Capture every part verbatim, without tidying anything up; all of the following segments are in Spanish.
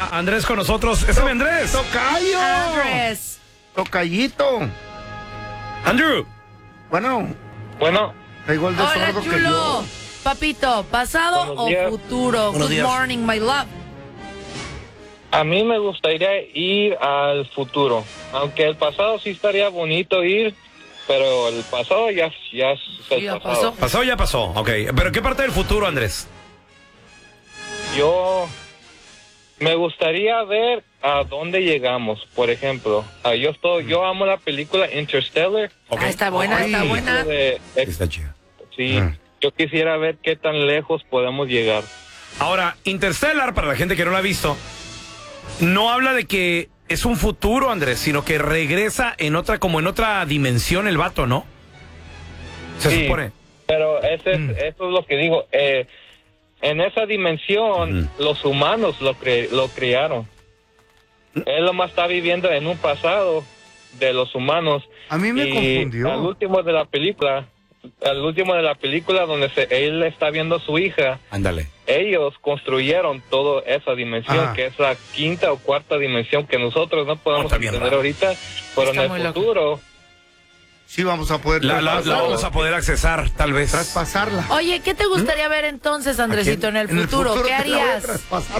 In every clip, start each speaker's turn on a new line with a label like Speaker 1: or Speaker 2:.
Speaker 1: a Andrés con nosotros. ¡Ese es Andrés!
Speaker 2: ¡Tocayo!
Speaker 3: Andrés.
Speaker 2: ¡Tocayito!
Speaker 1: Andrew.
Speaker 2: Bueno.
Speaker 4: Bueno.
Speaker 2: Da igual de
Speaker 3: Hola,
Speaker 2: sordo que
Speaker 3: chulo.
Speaker 2: yo.
Speaker 3: Papito, ¿pasado
Speaker 4: Buenos
Speaker 3: o
Speaker 4: días.
Speaker 3: futuro?
Speaker 1: Buenos
Speaker 3: Good
Speaker 1: días.
Speaker 3: morning, my love.
Speaker 4: A mí me gustaría ir al futuro. Aunque el pasado sí estaría bonito ir, pero el pasado ya, ya es el
Speaker 3: Ya
Speaker 4: pasado.
Speaker 3: pasó.
Speaker 1: Pasó, ya pasó. Ok. ¿Pero qué parte del futuro, Andrés?
Speaker 4: Yo me gustaría ver a dónde llegamos. Por ejemplo, ah, yo estoy, yo amo la película Interstellar.
Speaker 1: Ok.
Speaker 3: Ah, está buena,
Speaker 2: Ay.
Speaker 3: está buena.
Speaker 4: De- de-
Speaker 1: Está chido.
Speaker 4: sí,
Speaker 2: Ah.
Speaker 4: yo quisiera ver qué tan lejos podemos llegar.
Speaker 1: Ahora, Interstellar, para la gente que no la ha visto, no habla de que es un futuro, Andrés, sino que regresa en otra, como en otra dimensión el vato, ¿no? Se
Speaker 4: Sí,
Speaker 1: supone.
Speaker 4: Pero ese es,
Speaker 1: Mm.
Speaker 4: eso es lo que digo. Eh, en esa dimensión,
Speaker 1: Mm.
Speaker 4: los humanos lo, cre- lo crearon. Él nomás está viviendo en un pasado de los humanos.
Speaker 2: A mí me
Speaker 4: y
Speaker 2: confundió.
Speaker 4: Al último de la película, al último de la película donde se, él está viendo a su hija,
Speaker 1: Ándale.
Speaker 4: ellos construyeron toda esa dimensión,
Speaker 2: Ajá.
Speaker 4: que es la quinta o cuarta dimensión que nosotros no podemos
Speaker 1: Oh, está bien
Speaker 4: entender
Speaker 1: raro.
Speaker 4: ahorita, pero
Speaker 3: Está
Speaker 4: en
Speaker 3: muy
Speaker 4: el
Speaker 3: loco.
Speaker 4: futuro...
Speaker 2: Sí, vamos a poder
Speaker 1: La, la- la
Speaker 2: traspasarla.
Speaker 1: vamos a poder accesar, tal vez.
Speaker 2: traspasarla.
Speaker 3: Oye, ¿qué te gustaría ver entonces, Andresito, en el
Speaker 2: En
Speaker 3: futuro? ¿Qué
Speaker 2: te la voy a
Speaker 3: harías?
Speaker 2: traspasar.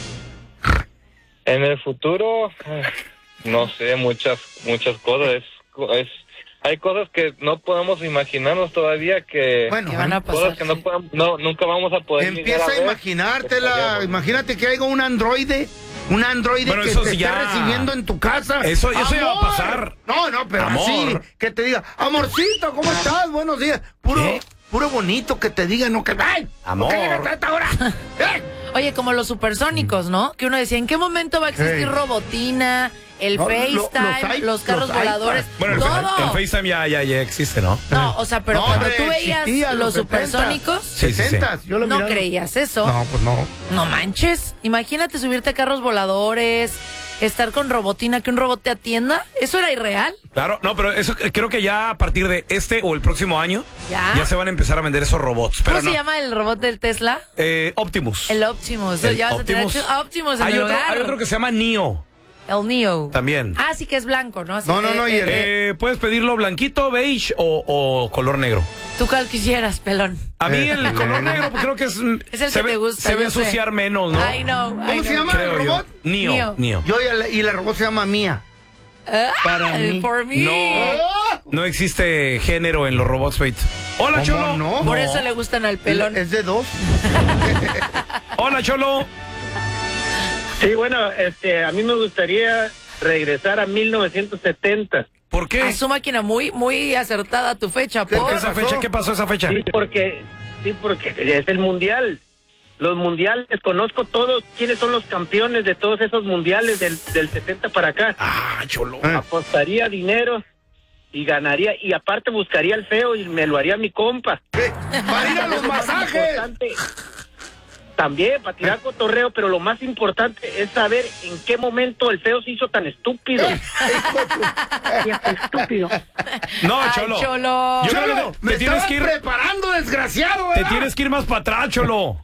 Speaker 4: En el futuro, eh, no sé, muchas muchas cosas. Es, es- hay cosas que no podemos imaginarnos todavía que
Speaker 2: Bueno,
Speaker 3: ¿Qué van a
Speaker 4: cosas
Speaker 3: pasar?
Speaker 4: que no, podemos- no nunca vamos a poder llegar
Speaker 2: empieza a
Speaker 4: ver.
Speaker 2: imaginártela. Imagínate que haya un androide. Un androide
Speaker 1: Bueno,
Speaker 2: que
Speaker 1: eso
Speaker 2: te
Speaker 1: sí
Speaker 2: esté
Speaker 1: ya.
Speaker 2: recibiendo en tu casa.
Speaker 1: Eso- eso ya va a
Speaker 2: ¡Amor!
Speaker 1: pasar.
Speaker 2: No, no, pero
Speaker 1: Amor.
Speaker 2: así, que te diga, amorcito, ¿cómo estás? Buenos días. Puro,
Speaker 1: ¿Qué?
Speaker 2: puro bonito que te diga, no que, ¡ay!
Speaker 1: Amor.
Speaker 2: ¿por qué llegaste a esta hora? ¡Eh!
Speaker 3: Oye, como los supersónicos, ¿no? Que uno decía, ¿en qué momento va a existir
Speaker 2: Sí.
Speaker 3: robotina, el
Speaker 2: No, lo-
Speaker 3: FaceTime,
Speaker 2: los hay-
Speaker 3: los carros
Speaker 2: los hay,
Speaker 3: voladores?
Speaker 1: Bueno, el,
Speaker 3: todo.
Speaker 1: el FaceTime ya, ya, ya existe, ¿no?
Speaker 3: No, o sea, pero
Speaker 2: No,
Speaker 3: cuando
Speaker 2: hombre,
Speaker 3: tú veías
Speaker 2: existía,
Speaker 3: los
Speaker 2: los
Speaker 3: supersónicos,
Speaker 1: Sí, sí, sí.
Speaker 2: sesentas, yo lo
Speaker 3: no
Speaker 2: miraba.
Speaker 3: creías eso.
Speaker 2: No, pues no.
Speaker 3: No manches. Imagínate subirte a carros voladores, estar con robotina, que un robot te atienda. ¿Eso era irreal?
Speaker 1: Claro, no, pero eso eh, creo que ya a partir de este o el próximo año
Speaker 3: ¿Ya?
Speaker 1: se van a empezar a vender esos robots. Pero
Speaker 3: ¿Cómo
Speaker 1: no.
Speaker 3: se llama el robot del Tesla?
Speaker 1: Eh, Optimus.
Speaker 3: El Optimus.
Speaker 1: El
Speaker 3: ya vas a tener
Speaker 1: Optimus.
Speaker 3: a Optimus en
Speaker 1: hay,
Speaker 3: el
Speaker 1: otro,
Speaker 3: hogar.
Speaker 1: hay otro que se llama Neo
Speaker 3: El Neo.
Speaker 1: también.
Speaker 3: Ah, sí que es blanco, ¿no? Así
Speaker 2: No, no,
Speaker 3: que,
Speaker 2: no, y el-
Speaker 1: Eh, puedes pedirlo blanquito, beige o, o color negro.
Speaker 3: Tú cuál quisieras, pelón.
Speaker 1: A mí
Speaker 2: Eh.
Speaker 1: el color negro pues, creo que es...
Speaker 3: Es el
Speaker 1: se
Speaker 3: que
Speaker 1: ve,
Speaker 3: te gusta,
Speaker 1: Se ve
Speaker 3: yo sé.
Speaker 1: ensuciar menos, ¿no?
Speaker 3: I know, I
Speaker 2: ¿Cómo
Speaker 3: know.
Speaker 2: se llama
Speaker 1: Creo
Speaker 2: el
Speaker 1: yo.
Speaker 2: robot?
Speaker 1: Neo,
Speaker 3: Neo.
Speaker 1: Neo.
Speaker 2: Yo y la, y la robot se llama Mía.
Speaker 3: Ah,
Speaker 2: Para mí.
Speaker 3: For me.
Speaker 1: No. No existe género en los robots, Fate. Hola,
Speaker 2: ¿Cómo
Speaker 1: Cholo.
Speaker 2: no?
Speaker 3: Por eso le gustan al pelón.
Speaker 2: Es de dos.
Speaker 1: Hola, Cholo.
Speaker 5: Sí, bueno, este, a mí me gustaría regresar a mil novecientos setenta.
Speaker 1: ¿Por qué?
Speaker 3: A su máquina muy, muy acertada tu fecha,
Speaker 2: ¿Qué
Speaker 3: por.
Speaker 1: ¿Esa fecha? ¿Qué pasó esa fecha?
Speaker 5: Sí, porque, sí, porque es el mundial. Los mundiales, conozco todos quiénes son los campeones de todos esos mundiales del, del setenta para acá.
Speaker 1: Ah, Cholo.
Speaker 2: Ah.
Speaker 5: Apostaría dinero y ganaría, y aparte buscaría el feo y me lo haría mi compa.
Speaker 2: Eh, Para ir a los
Speaker 5: Lo más
Speaker 2: masajes.
Speaker 5: importante, también para tirar cotorreo, pero lo más importante es saber en qué momento el feo se hizo tan estúpido. estúpido.
Speaker 1: No,
Speaker 3: Ay,
Speaker 1: Cholo.
Speaker 3: Cholo.
Speaker 1: Yo creo que
Speaker 2: Cholo,
Speaker 1: te-
Speaker 2: me
Speaker 1: te tienes
Speaker 2: estabas
Speaker 1: que ir-
Speaker 2: preparando, desgraciado,
Speaker 1: Te
Speaker 2: ¿verdad?
Speaker 1: tienes que ir más para atrás, Cholo.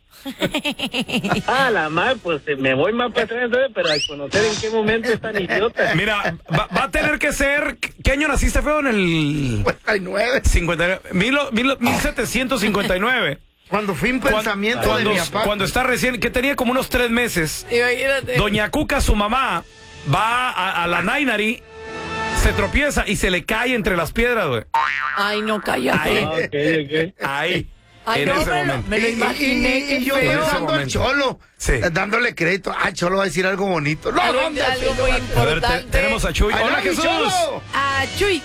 Speaker 5: Ah, la madre, pues eh, me voy más para atrás, ¿sabes? Pero al conocer en qué momento es tan idiota.
Speaker 1: Mira, va, va a tener que ser... ¿Qué año naciste, feo? En el...
Speaker 2: cincuenta y nueve.
Speaker 1: cincuenta y nueve, mil, mil- mil setecientos cincuenta y nueve.
Speaker 2: Cuando fui un pensamiento
Speaker 1: cuando,
Speaker 2: de mi papá.
Speaker 1: cuando está recién... Que tenía como unos tres meses.
Speaker 3: Imagínate.
Speaker 1: Doña Cuca, su mamá, va a, a la Nainari, se tropieza y se le cae entre las piedras, güey.
Speaker 3: Ay, no, cállate.
Speaker 1: Ay.
Speaker 5: Ah, ok, ok.
Speaker 1: Ahí.
Speaker 3: Ay,
Speaker 1: en
Speaker 3: no,
Speaker 1: ese
Speaker 3: me lo,
Speaker 1: momento.
Speaker 3: me lo
Speaker 2: Y- y-
Speaker 3: imaginé.
Speaker 2: y,
Speaker 3: qué
Speaker 2: y yo
Speaker 3: feo.
Speaker 1: ese
Speaker 2: pensando al
Speaker 1: momento.
Speaker 2: Cholo,
Speaker 1: Sí.
Speaker 2: eh, dándole crédito. Ah, Cholo va a decir algo bonito. No,
Speaker 3: Algo,
Speaker 2: ¿dónde?
Speaker 3: algo muy
Speaker 1: A ver, te-
Speaker 3: importante.
Speaker 1: tenemos a Chuy.
Speaker 2: I
Speaker 1: Hola,
Speaker 2: love you,
Speaker 1: Jesús.
Speaker 2: Cholo.
Speaker 3: Ah, Chuy.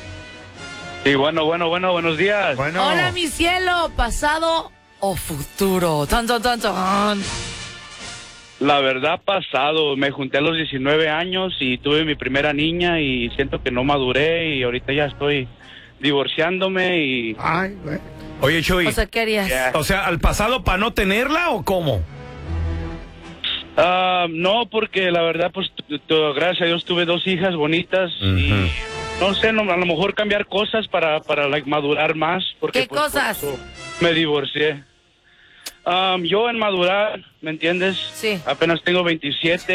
Speaker 5: Sí, bueno, bueno, bueno, buenos días.
Speaker 2: Bueno,
Speaker 3: Hola, mi cielo. ¿Pasado o futuro? Tan, tan, tan, tan.
Speaker 6: La verdad, pasado. Me junté a los diecinueve años y tuve mi primera niña y siento que no maduré y ahorita ya estoy divorciándome y...
Speaker 2: ay, güey.
Speaker 1: Oye, Chuy.
Speaker 3: O sea, ¿qué harías?
Speaker 6: Ya.
Speaker 1: O sea, ¿al pasado para no tenerla o cómo?
Speaker 6: Ah, no, porque la verdad, pues, tu- tu- gracias a Dios tuve dos hijas bonitas y no sé, no, a lo mejor cambiar cosas para, para like, madurar más. Porque,
Speaker 3: ¿Qué
Speaker 6: pues, por
Speaker 3: cosas?
Speaker 6: eso me divorcié. Ah, yo en madurar, ¿me entiendes?
Speaker 3: Sí.
Speaker 6: Apenas tengo veintisiete